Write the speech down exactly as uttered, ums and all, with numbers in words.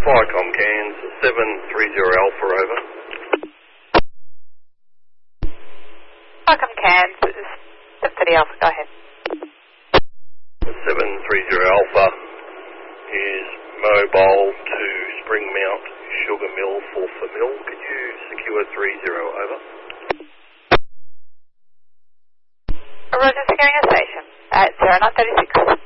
Firecom Cairns, seven three zero Alpha, over. Firecom Cairns, seven thirty Alpha, go ahead. seven three zero Alpha is mobile to Springmount Sugar Mill for for Mill. Could you secure three zero, over? Roger, securing a station at zero nine thirty-six.